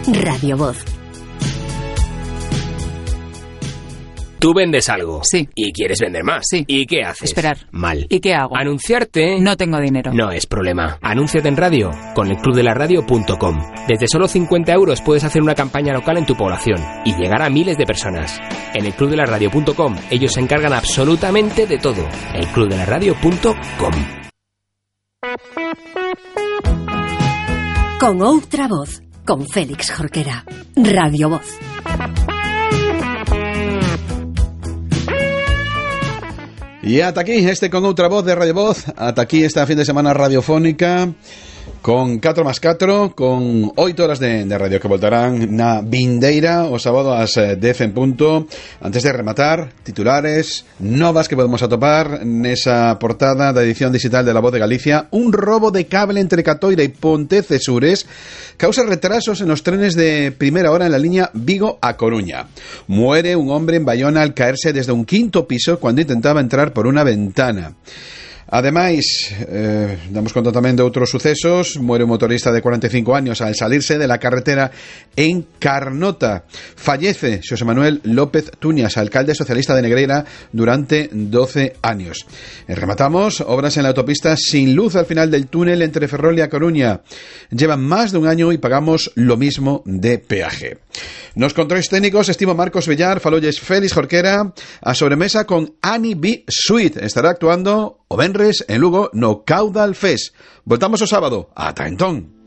Radio Voz. Tú vendes algo. Sí. Y quieres vender más. Sí. ¿Y qué haces? Esperar. Mal. ¿Y qué hago? Anunciarte. No tengo dinero. No es problema. Anúnciate en radio con elclubdelaradio.com. Desde solo 50 euros puedes hacer una campaña local en tu población y llegar a miles de personas. En elclubdelaradio.com ellos se encargan absolutamente de todo. elclubdelaradio.com. Con outra voz, con Félix Jorquera. Radio Voz. Y ata aquí con outra voz de Radio Voz. Ata aquí esta fin de semana radiofónica con 4+4, con 8 horas de radio que voltarán na vindeira o sábado ás 10 en punto. Antes de rematar, titulares novas que podemos atopar nesa portada da edición digital de La Voz de Galicia. Un robo de cable entre Catoira y Pontecesures causa retrasos en los trenes de primera hora en la línea Vigo a Coruña. Muere un hombre en Bayona al caerse desde un 5º piso cuando intentaba entrar por una ventana. Ademais, damos conta tamén de outros sucesos. Muere un motorista de 45 años al salirse de la carretera en Carnota. Fallece Xosé Manuel López Tuñas, alcalde socialista de Negreira durante 12 años. Rematamos, obras en la autopista sin luz al final del túnel entre Ferrol y A Coruña. Llevan más de un año y pagamos lo mismo de peaje. Nos controles técnicos estivo Marcos Villar, falolles Félix Jorquera. A sobremesa con Annie B. Sweet. Estará actuando o venres en Lugo no Caudal Fest. Voltamos o sábado. Ata entón.